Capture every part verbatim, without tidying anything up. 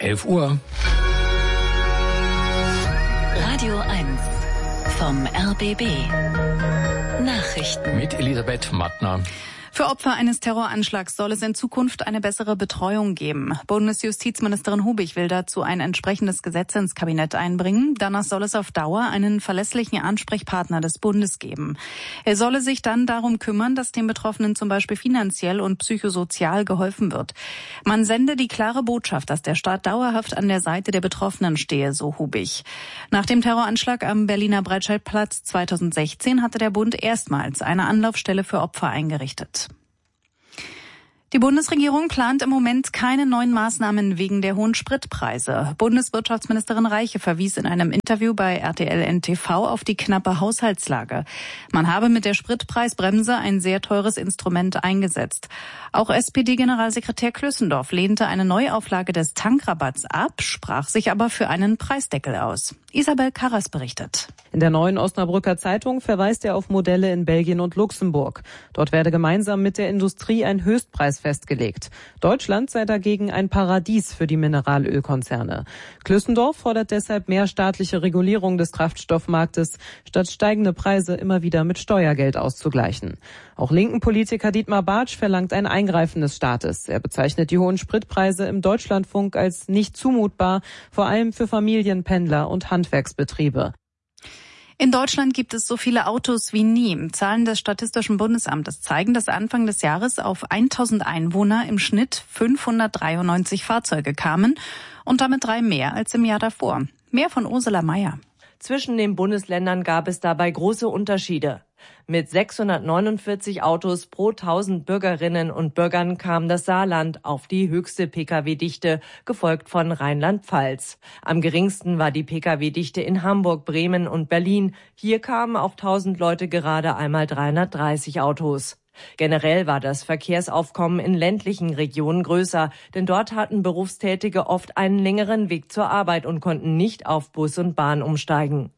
elf Uhr. Radio eins vom R B B. Nachrichten. Mit Elisabeth Mattner. Für Opfer eines Terroranschlags soll es in Zukunft eine bessere Betreuung geben. Bundesjustizministerin Hubig will dazu ein entsprechendes Gesetz ins Kabinett einbringen. Danach soll es auf Dauer einen verlässlichen Ansprechpartner des Bundes geben. Er solle sich dann darum kümmern, dass den Betroffenen zum Beispiel finanziell und psychosozial geholfen wird. Man sende die klare Botschaft, dass der Staat dauerhaft an der Seite der Betroffenen stehe, so Hubig. Nach dem Terroranschlag am Berliner Breitscheidplatz zweitausendsechzehn hatte der Bund erstmals eine Anlaufstelle für Opfer eingerichtet. Die Bundesregierung plant im Moment keine neuen Maßnahmen wegen der hohen Spritpreise. Bundeswirtschaftsministerin Reiche verwies in einem Interview bei R T L N T V auf die knappe Haushaltslage. Man habe mit der Spritpreisbremse ein sehr teures Instrument eingesetzt. Auch S P D-Generalsekretär Klössendorf lehnte eine Neuauflage des Tankrabatts ab, sprach sich aber für einen Preisdeckel aus. Isabel Karras berichtet. In der Neuen Osnabrücker Zeitung verweist er auf Modelle in Belgien und Luxemburg. Dort werde gemeinsam mit der Industrie ein Höchstpreis festgelegt. Deutschland sei dagegen ein Paradies für die Mineralölkonzerne. Klössendorf fordert deshalb mehr staatliche Regulierung des Kraftstoffmarktes, statt steigende Preise immer wieder mit Steuergeld auszugleichen. Auch linken Politiker Dietmar Bartsch verlangt ein Eingreifen des Staates. Er bezeichnet die hohen Spritpreise im Deutschlandfunk als nicht zumutbar, vor allem für Familien, Pendler und Handwerksbetriebe. In Deutschland gibt es so viele Autos wie nie. Zahlen des Statistischen Bundesamtes zeigen, dass Anfang des Jahres auf tausend Einwohner im Schnitt fünfhundertdreiundneunzig Fahrzeuge kamen und damit drei mehr als im Jahr davor. Mehr von Ursula Mayer. Zwischen den Bundesländern gab es dabei große Unterschiede. Mit sechshundertneunundvierzig Autos pro tausend Bürgerinnen und Bürgern kam das Saarland auf die höchste Pkw-Dichte, gefolgt von Rheinland-Pfalz. Am geringsten war die Pkw-Dichte in Hamburg, Bremen und Berlin. Hier kamen auf tausend Leute gerade einmal dreihundertdreißig Autos. Generell war das Verkehrsaufkommen in ländlichen Regionen größer, denn dort hatten Berufstätige oft einen längeren Weg zur Arbeit und konnten nicht auf Bus und Bahn umsteigen.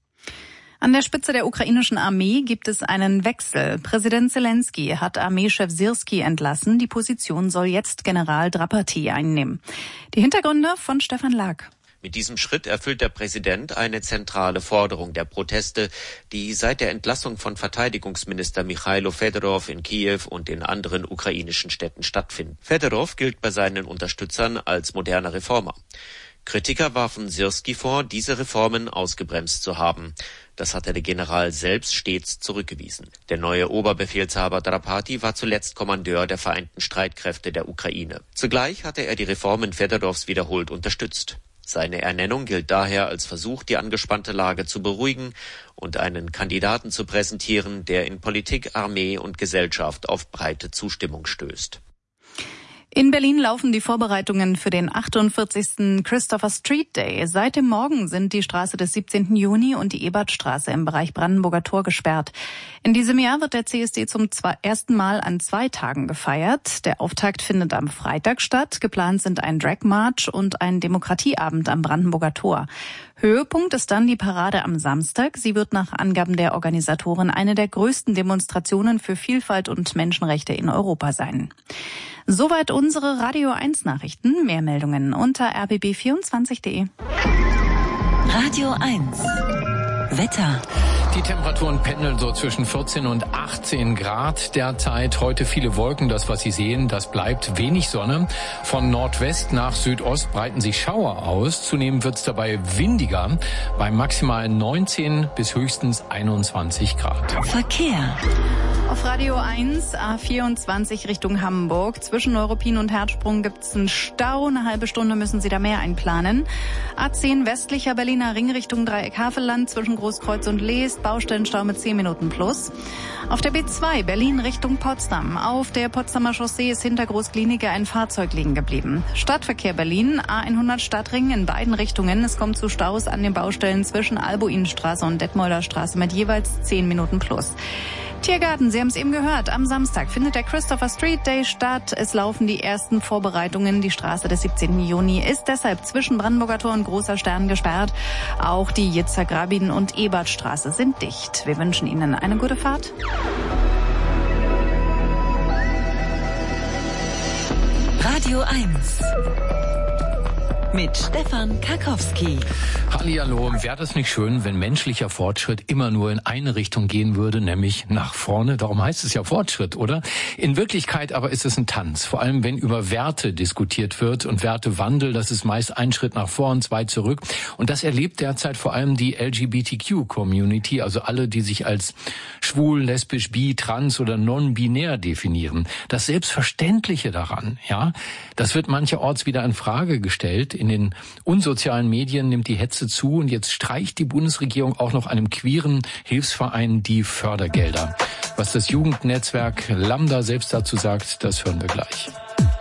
An der Spitze der ukrainischen Armee gibt es einen Wechsel. Präsident Zelensky hat Armeechef Syrski entlassen. Die Position soll jetzt General Drapati einnehmen. Die Hintergründe von Stefan Lag. Mit diesem Schritt erfüllt der Präsident eine zentrale Forderung der Proteste, die seit der Entlassung von Verteidigungsminister Michailo Fedorov in Kiew und in anderen ukrainischen Städten stattfinden. Fedorov gilt bei seinen Unterstützern als moderner Reformer. Kritiker warfen Syrski vor, diese Reformen ausgebremst zu haben. Das hatte der General selbst stets zurückgewiesen. Der neue Oberbefehlshaber Drapati war zuletzt Kommandeur der Vereinten Streitkräfte der Ukraine. Zugleich hatte er die Reformen Fedorovs wiederholt unterstützt. Seine Ernennung gilt daher als Versuch, die angespannte Lage zu beruhigen und einen Kandidaten zu präsentieren, der in Politik, Armee und Gesellschaft auf breite Zustimmung stößt. In Berlin laufen die Vorbereitungen für den achtundvierzigsten Christopher Street Day. Seit dem Morgen sind die Straße des siebzehnten Juni und die Ebertstraße im Bereich Brandenburger Tor gesperrt. In diesem Jahr wird der C S D zum ersten Mal an zwei Tagen gefeiert. Der Auftakt findet am Freitag statt. Geplant sind ein Drag March und ein Demokratieabend am Brandenburger Tor. Höhepunkt ist dann die Parade am Samstag. Sie wird nach Angaben der Organisatoren eine der größten Demonstrationen für Vielfalt und Menschenrechte in Europa sein. Soweit unsere Radio eins Nachrichten. Mehr Meldungen unter r b b vierundzwanzig punkt de. Radio eins Wetter. Die Temperaturen pendeln so zwischen vierzehn und achtzehn Grad derzeit. Heute viele Wolken. Das, was Sie sehen, das bleibt wenig Sonne. Von Nordwest nach Südost breiten sich Schauer aus. Zunehmend wird es dabei windiger. Bei maximal neunzehn bis höchstens einundzwanzig Grad. Verkehr. Auf Radio eins, A vierundzwanzig Richtung Hamburg. Zwischen Neuruppin und Herzsprung gibt's einen Stau. Eine halbe Stunde müssen Sie da mehr einplanen. A zehn westlicher Berliner Ring Richtung Dreieck-Havelland zwischen Großkreuz und Leest. Baustellenstau mit zehn Minuten plus. Auf der B zwei Berlin Richtung Potsdam. Auf der Potsdamer Chaussee ist hinter Großklinike ein Fahrzeug liegen geblieben. Stadtverkehr Berlin, A hundert Stadtring in beiden Richtungen. Es kommt zu Staus an den Baustellen zwischen Albuinstraße und Detmolder Straße mit jeweils zehn Minuten plus. Tiergarten, Sie haben es eben gehört, am Samstag findet der Christopher Street Day statt. Es laufen die ersten Vorbereitungen. Die Straße des siebzehnten Juni ist deshalb zwischen Brandenburger Tor und Großer Stern gesperrt. Auch die Yitzhak Rabin und Ebertstraße sind dicht. Wir wünschen Ihnen eine gute Fahrt. Radio eins mit Stefan Karkowski. Hallihallo, wäre das nicht schön, wenn menschlicher Fortschritt immer nur in eine Richtung gehen würde, nämlich nach vorne? Darum heißt es ja Fortschritt, oder? In Wirklichkeit aber ist es ein Tanz, vor allem wenn über Werte diskutiert wird und Wertewandel, das ist meist ein Schritt nach vorn, zwei zurück. Und das erlebt derzeit vor allem die L G B T Q-Community, also alle, die sich als schwul, lesbisch, bi, trans oder non-binär definieren. Das Selbstverständliche daran, ja, das wird mancherorts wieder in Frage gestellt. In den unsozialen Medien nimmt die Hetze zu und jetzt streicht die Bundesregierung auch noch einem queeren Hilfsverein die Fördergelder. Was das Jugendnetzwerk Lambda selbst dazu sagt, das hören wir gleich.